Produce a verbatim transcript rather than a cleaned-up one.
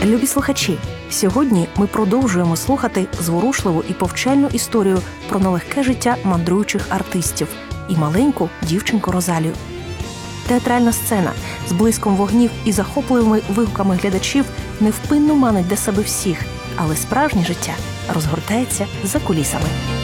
Любі слухачі, сьогодні ми продовжуємо слухати зворушливу і повчальну історію про нелегке життя мандруючих артистів і маленьку дівчинку Розалію. Театральна сцена з блиском вогнів і захопливими вигуками глядачів невпинно манить до себе всіх, але справжнє життя розгортається за кулісами.